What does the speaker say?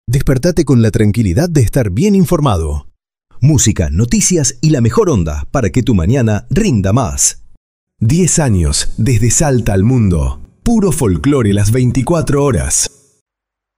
Despertate con la tranquilidad de estar bien informado. Música, noticias y la mejor onda para que tu mañana rinda más. 10 años desde Salta al mundo. Puro folclore las 24 horas.